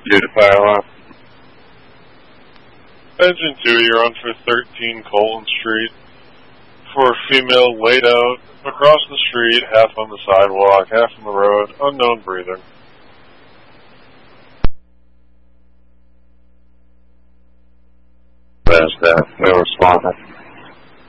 Due to fire off. Engine 2, you're on for 13 Colton Street. For a female laid out across the street, half on the sidewalk, half on the road, unknown breathing. There's no responder.